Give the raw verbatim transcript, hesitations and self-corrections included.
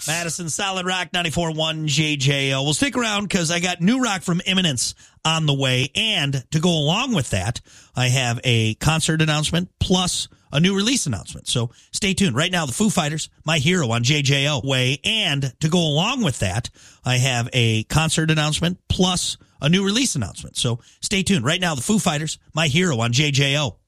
Madison, Solid Rock, ninety-four point one J J O. Well, stick around because I got new rock from Imminence on the way. And to go along with that, I have a concert announcement plus a new release announcement. So stay tuned. Right now, the Foo Fighters, My Hero on J J O. Way. And to go along with that, I have a concert announcement plus a new release announcement. So stay tuned. Right now, the Foo Fighters, My Hero on J J O.